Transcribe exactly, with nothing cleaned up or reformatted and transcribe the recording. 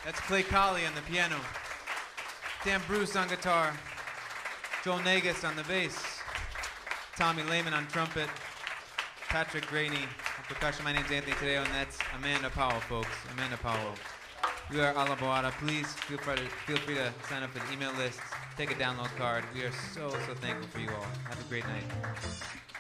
That's Clay Colley on the piano. Dan Bruce on guitar. Joel Nagus on the bass. Tommy Lehman on trumpet. Patrick Graney on percussion. My name's Anthony Tadeo, and that's Amanda Powell, folks. Amanda Powell. We are Ala Boada. Please feel free, to, feel free to sign up for the email list. Take a download card. We are so, so thankful for you all. Have a great night.